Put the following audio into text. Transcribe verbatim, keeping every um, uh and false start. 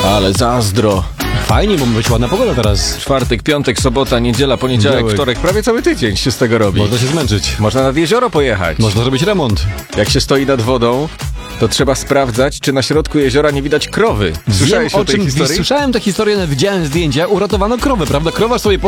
Ale zazdro. Fajnie, bo ma być ładna pogoda teraz. Czwartek, piątek, sobota, niedziela, poniedziałek, Poniedziałek. wtorek. Prawie cały tydzień się z tego robi. Można się zmęczyć. Można nad jezioro pojechać. Można zrobić remont. Jak się stoi nad wodą, to trzeba sprawdzać, czy na środku jeziora nie widać krowy. Słyszałeś Wiem, o tej czym historii? Słyszałem tę historię, widziałem zdjęcia, uratowano krowę, prawda? Krowa sobie